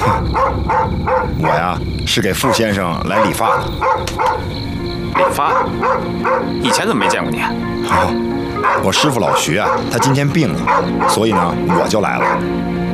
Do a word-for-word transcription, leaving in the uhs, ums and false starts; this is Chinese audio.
我呀是给傅先生来理发的。 理发？以前怎么没见过你？ 哦，我师傅老徐啊，他今天病了，所以呢我就来了。